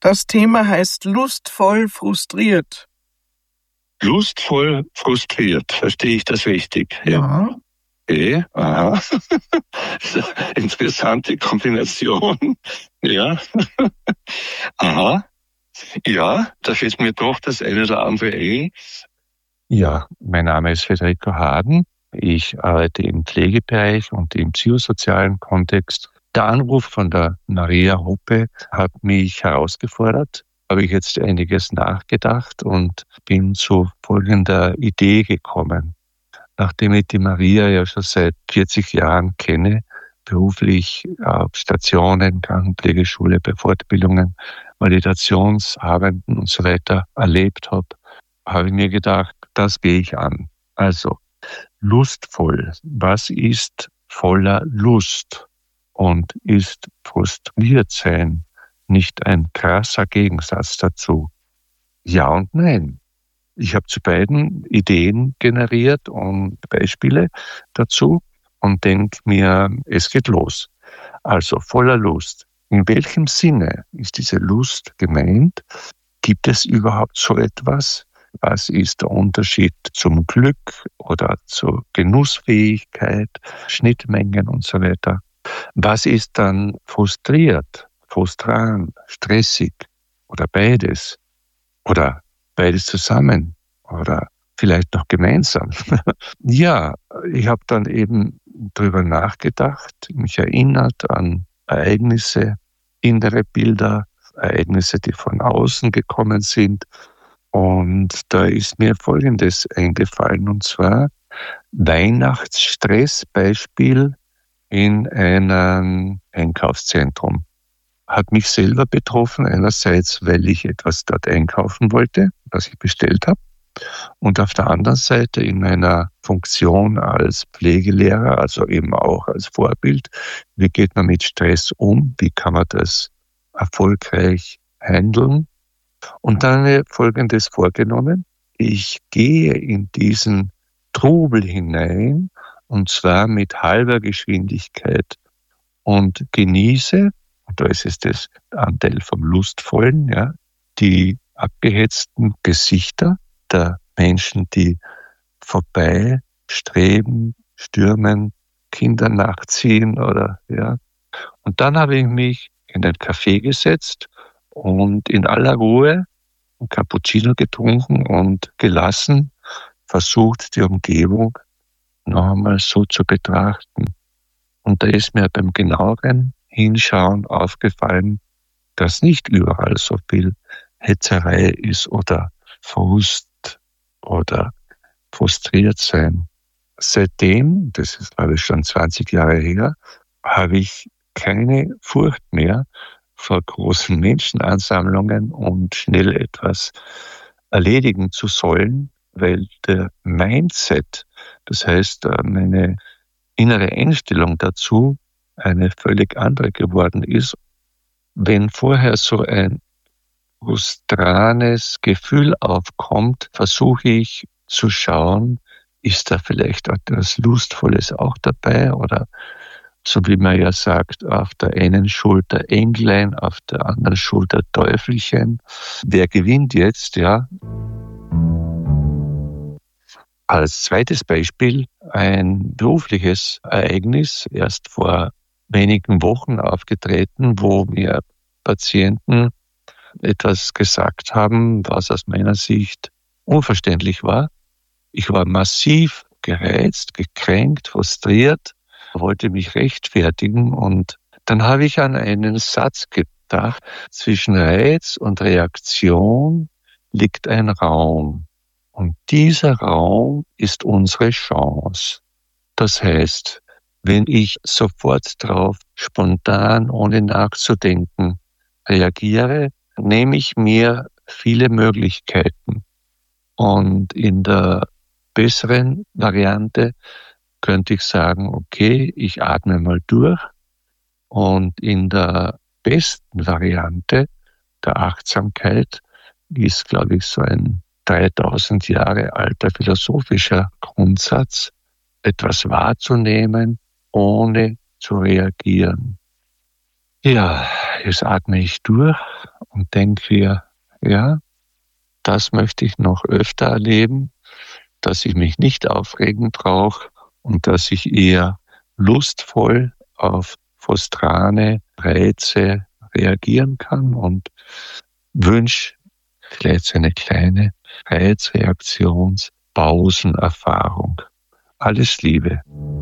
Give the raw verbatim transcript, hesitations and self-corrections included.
Das Thema heißt lustvoll frustriert. Lustvoll frustriert, verstehe ich das richtig? Ja. Okay, aha. Interessante Kombination. Ja. Aha. Ja, da fällt mir doch das eine oder andere ein. Ja, mein Name ist Federico Haden. Ich arbeite im Pflegebereich und im psychosozialen Kontext. Der Anruf von der Maria Hoppe hat mich herausgefordert. Habe ich jetzt einiges nachgedacht und bin zu folgender Idee gekommen. Nachdem ich die Maria ja schon seit vierzig Jahren kenne, beruflich auf Stationen, Krankenpflegeschule, bei Fortbildungen, Validationsarbeiten und so weiter erlebt habe, habe ich mir gedacht, das gehe ich an. Also, lustvoll. Was ist voller Lust? Und ist frustriert sein nicht ein krasser Gegensatz dazu? Ja und nein. Ich habe zu beiden Ideen generiert und Beispiele dazu und denke mir, es geht los. Also voller Lust. In welchem Sinne ist diese Lust gemeint? Gibt es überhaupt so etwas? Was ist der Unterschied zum Glück oder zur Genussfähigkeit, Schnittmengen und so weiter? Was ist dann frustriert, frustrant, stressig oder beides? Oder beides zusammen oder vielleicht noch gemeinsam. Ja, ich habe dann eben drüber nachgedacht, mich erinnert an Ereignisse, innere Bilder, Ereignisse, die von außen gekommen sind. Und da ist mir Folgendes eingefallen, und zwar Weihnachtsstressbeispiel in einem Einkaufszentrum. Hat mich selber betroffen, einerseits, weil ich etwas dort einkaufen wollte, was ich bestellt habe, und auf der anderen Seite in meiner Funktion als Pflegelehrer, also eben auch als Vorbild, wie geht man mit Stress um, wie kann man das erfolgreich handeln. Und dann habe ich Folgendes vorgenommen: Ich gehe in diesen Trubel hinein, und zwar mit halber Geschwindigkeit, und genieße, und da ist es das Anteil vom Lustvollen, ja, die abgehetzten Gesichter der Menschen, die vorbei streben, stürmen, Kinder nachziehen oder, ja. Und dann habe ich mich in ein Café gesetzt und in aller Ruhe ein Cappuccino getrunken und gelassen versucht, die Umgebung noch einmal so zu betrachten. Und da ist mir beim genaueren Hinschauen aufgefallen, dass nicht überall so viel Hetzerei ist oder Frust oder frustriert sein. Seitdem, das ist glaube ich schon zwanzig Jahre her, habe ich keine Furcht mehr vor großen Menschenansammlungen und schnell etwas erledigen zu sollen, weil der Mindset, das heißt meine innere Einstellung dazu, eine völlig andere geworden ist. Wenn vorher so ein frustranes Gefühl aufkommt, versuche ich zu schauen, ist da vielleicht etwas Lustvolles auch dabei, oder so wie man ja sagt, auf der einen Schulter Englein, auf der anderen Schulter Teufelchen. Wer gewinnt jetzt, ja? Als zweites Beispiel ein berufliches Ereignis, erst vor wenigen Wochen aufgetreten, wo mir Patienten etwas gesagt haben, was aus meiner Sicht unverständlich war. Ich war massiv gereizt, gekränkt, frustriert, wollte mich rechtfertigen, und dann habe ich an einen Satz gedacht: Zwischen Reiz und Reaktion liegt ein Raum. Und dieser Raum ist unsere Chance. Das heißt, wenn ich sofort drauf spontan, ohne nachzudenken, reagiere, nehme ich mir viele Möglichkeiten. Und in der besseren Variante könnte ich sagen, okay, ich atme mal durch. Und in der besten Variante der Achtsamkeit ist, glaube ich, so ein dreitausend Jahre alter philosophischer Grundsatz, etwas wahrzunehmen, ohne zu reagieren. Ja, jetzt atme ich durch und denke mir, ja, das möchte ich noch öfter erleben, dass ich mich nicht aufregen brauche und dass ich eher lustvoll auf frustrane Reize reagieren kann und wünsche vielleicht so eine kleine Reizreaktionspausenerfahrung. Alles Liebe.